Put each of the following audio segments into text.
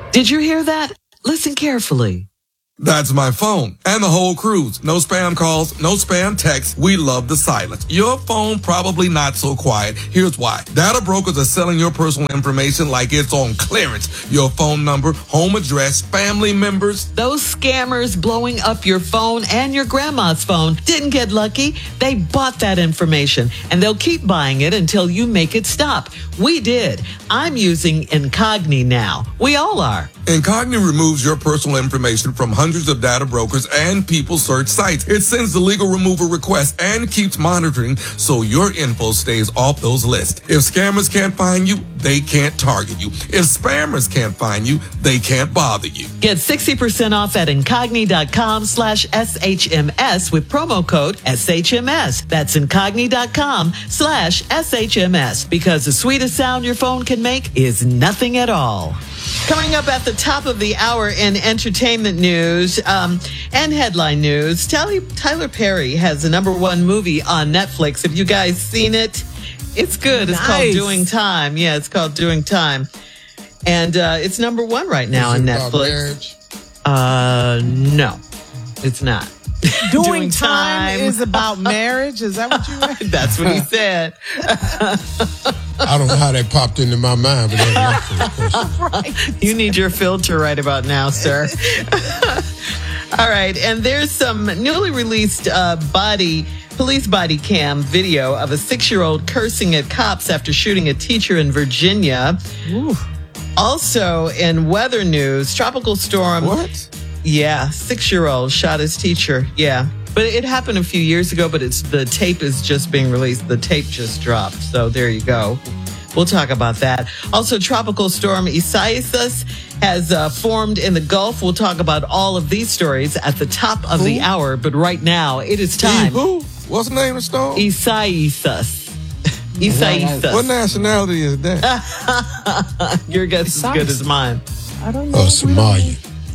Did you hear that? Listen carefully. That's my phone and the whole cruise. No spam calls, no spam texts. We love the silence. Your phone probably not so quiet. Here's why. Data brokers are selling your personal information like it's on clearance. Your phone number, home address, family members. Those scammers blowing up your phone and your grandma's phone didn't get lucky. They bought that information, and they'll keep buying it until you make it stop. We did. I'm using Incogni now. We all are. Incogni removes your personal information from hundreds of data brokers and people search sites. It sends the legal removal request and keeps monitoring so your info stays off those lists. If scammers can't find you, they can't target you. If spammers can't find you, they can't bother you. Get 60% off at incogni.com/SHMS with promo code SHMS. That's incogni.com/SHMS, because the sweetest sound your phone can make is nothing at all. Coming up at the top of the hour in entertainment news and headline news, Tyler Perry has the #1 movie on Netflix. Have you guys seen it? It's good. It's called Doing Time. Yeah, it's called Doing Time. And it's #1 right now on Netflix. No, it's not. Doing time is about marriage? Is that what you read? That's what he said. I don't know how that popped into my mind, but that's right. You need your filter right about now, sir. All right. And there's some newly released police body cam video of a 6-year-old cursing at cops after shooting a teacher in Virginia. Ooh. Also in weather news, tropical storm. What? Yeah, 6-year-old shot his teacher. Yeah. But it happened a few years ago, but the tape is just being released. The tape just dropped. So there you go. We'll talk about that. Also, tropical storm Isaias has formed in the Gulf. We'll talk about all of these stories at the top of the hour. But right now, it is time. Who? What's the name of the storm? Isaias. Isaias. What nationality is that? Your guess is as good as mine. I don't know. Oh, Somalia.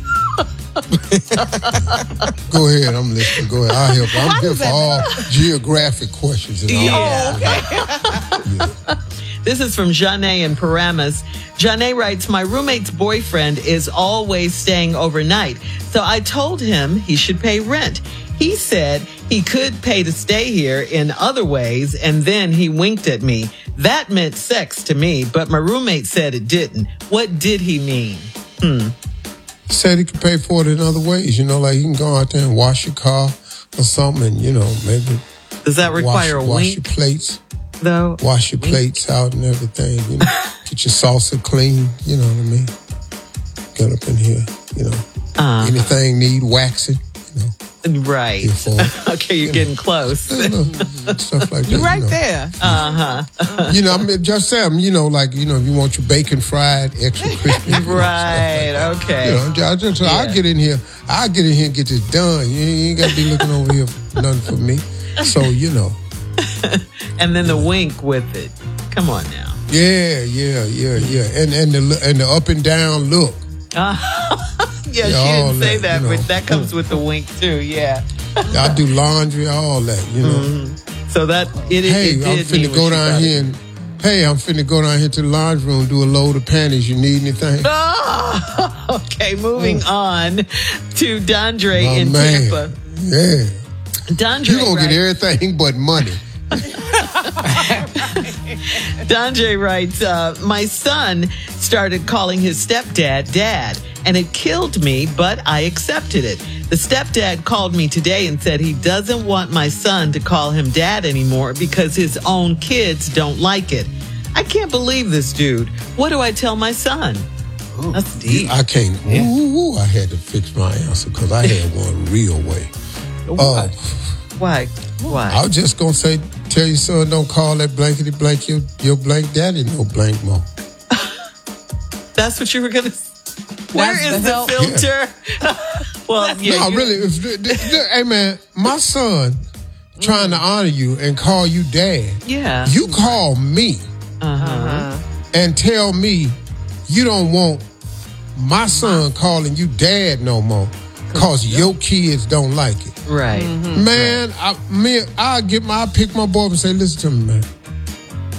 Go ahead, I'm listening. Go ahead. I'll help. I'm here for all geographic questions. And all okay. This is from Janae in Paramus. Janae writes, my roommate's boyfriend is always staying overnight, so I told him he should pay rent. He said he could pay to stay here in other ways, and then he winked at me. That meant sex to me, but my roommate said it didn't. What did he mean? He said he could pay for it in other ways. Like you can go out there and wash your car or something, and, maybe. Does that require a wink? Wash your plates. Though? Wash your plates out and everything. Get your salsa clean. You know what I mean? Get up in here. Anything need waxing. Right. Okay, you're getting close. Stuff like that. You're right there. I'm just saying, if you want your bacon fried, extra crispy. Right, like okay. I'll get in here. I'll get in here and get this done. You ain't got to be looking over here for nothing for me. So, And then the wink with it. Come on now. Yeah. And the up and down look. Yeah, she didn't say that, but that comes with the wink too. Yeah. I do laundry, all that, Mm-hmm. So that it I'm finna go down here and I'm finna go down here to the laundry room, do a load of panties. You need anything? Oh, okay, moving on to Dondre in Tampa. Yeah. Dondre, you gonna get everything but money. Dondre writes, my son started calling his stepdad Dad, and it killed me, but I accepted it. The stepdad called me today and said he doesn't want my son to call him Dad anymore because his own kids don't like it. I can't believe this dude. What do I tell my son? Ooh, that's deep. I can't. Yeah. I had to fix my answer because I had one real way. Why? I was just going to tell your son, don't call that blankety blank your blank daddy no blank mo. That's what you were going to say? Where is the filter? Yeah. Well, yeah. No, really. Hey, man, my son trying to honor you and call you dad. Yeah. You call me and tell me you don't want my son calling you dad no more because your kids don't like it. Right. Man, I'll pick my boy up and say, listen to me, man.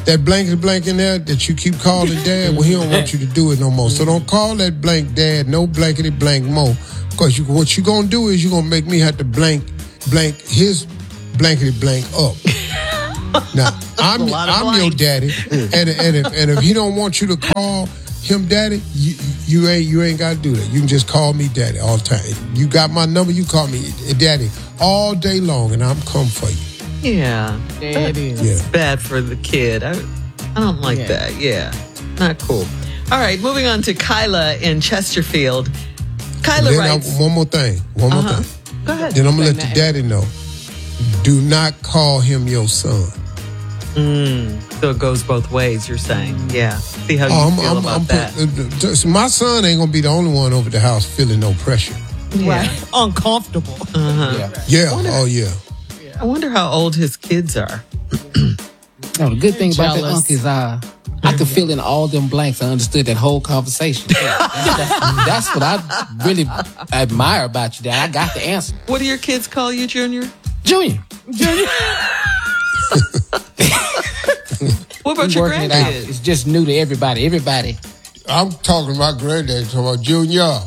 That blank in there that you keep calling dad, well, he don't want you to do it no more. So don't call that blank dad, no blankety blank more. Because what you going to do is you're going to make me have to blank his blankety blank up. Now, I'm your daddy, and if he don't want you to call him daddy, you ain't got to do that. You can just call me daddy all the time. You got my number, you call me daddy all day long, and I'm come for you. Yeah. It's bad for the kid. I don't like that. Yeah. Not cool. All right, moving on to Kyla in Chesterfield. Kyla writes... One more thing. Go ahead. Then I'm going to let the daddy know. Do not call him your son. So it goes both ways, you're saying. Yeah. See how you feel about that. My son ain't going to be the only one over the house feeling no pressure. Yeah. Right. Uncomfortable. Yeah. I wonder how old his kids are. No, the good thing about that Unc is I could fill in all them blanks. I understood that whole conversation. That's what I really admire about you, Dad. I got the answer. What do your kids call you, Junior? Junior. What about your grandkids? It's just new to everybody. I'm talking about granddad, talking about Junior.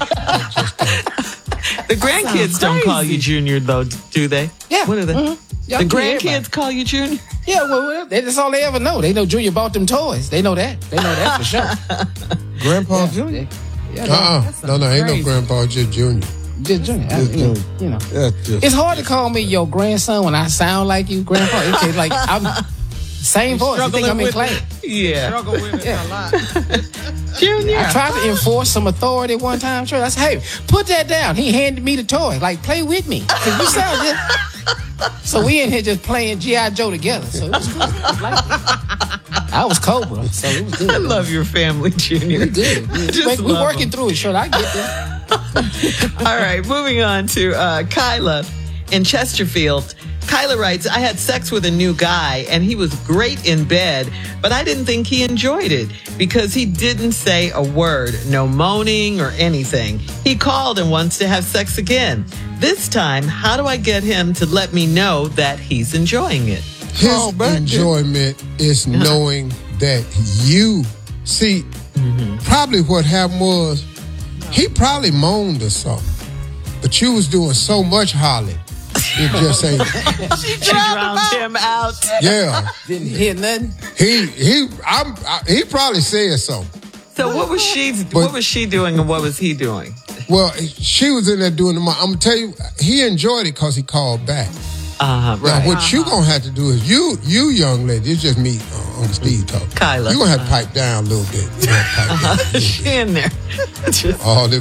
The grandkids don't call you Junior, though, do they? Yeah. What are they? Mm-hmm. The grandkids call you Junior? Yeah, well, that's all they ever know. They know Junior bought them toys. They know that. They know that for sure. Grandpa Junior? No, ain't no grandpa, just Junior. Just Junior. You know. It's hard to call me your grandson when I sound like you, Grandpa. It's like I'm same voice. I think I'm in class. Yeah. Struggle with it a lot. Junior. I tried to enforce some authority one time. Sure, I said, hey, put that down. He handed me the toy. Like, play with me. Cause you sound just... So we in here just playing G.I. Joe together. So it was good. I was Cobra, so it was good. I love your family, Junior. We good. We're working through it. Sure, I get there. All right, moving on to Kyla in Chesterfield. Kyla writes, I had sex with a new guy and he was great in bed, but I didn't think he enjoyed it because he didn't say a word, no moaning or anything. He called and wants to have sex again. This time, how do I get him to let me know that he's enjoying it? His enjoyment is knowing that you see, probably what happened was he probably moaned or something, but you was doing so much hollering. It just ain't. She drowned him out. Yeah. Didn't hear nothing. He probably said something. So what was she doing and what was he doing? Well, she was in there doing the. I'm gonna tell you, he enjoyed it because he called back. Right. Now, what you gonna have to do is you young lady, it's just me, Uncle Steve talking. Kyla, you gonna have to pipe down a little bit. She in there. All this.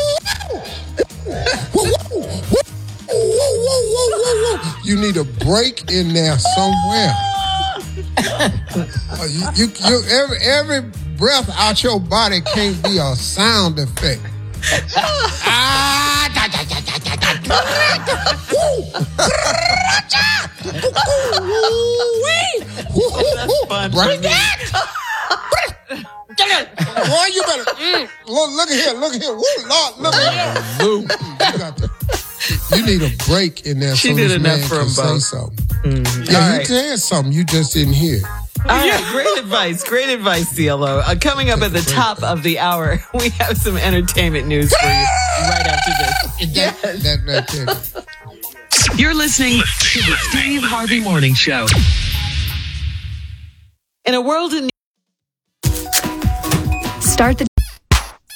You need a break in there somewhere. Every breath out your body can't be a sound effect. Break that! Boy, you better look at here. Woo, Lord, look at here. You need a break in there. She so did this enough man for can him say both. something. Yeah, he said something. You just didn't hear. All right, great advice, CLO. Coming up at the top of the hour, we have some entertainment news for you right after this. That. You're listening to the Steve Harvey Morning Show. In a world in Start the